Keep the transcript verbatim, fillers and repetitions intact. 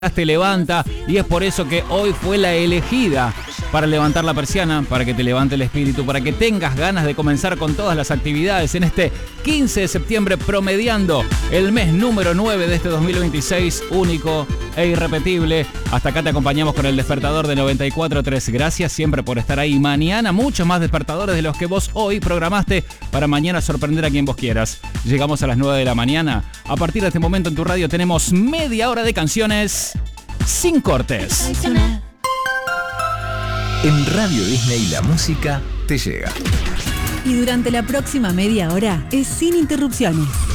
te levanta y es por eso que hoy fue la elegida para levantar la persiana, para que te levante el espíritu, para que tengas ganas de comenzar con todas las actividades en este quince de septiembre, promediando el mes número nueve de este dos mil veintiséis, único e irrepetible. Hasta acá te acompañamos con el despertador de noventa y cuatro punto tres. Gracias siempre por estar ahí. Mañana muchos más despertadores de los que vos hoy programaste para mañana sorprender a quien vos quieras. Llegamos a las nueve de la mañana. A partir de este momento en tu radio tenemos media hora de canciones sin cortes. En Radio Disney la música te llega. Y durante la próxima media hora es sin interrupciones.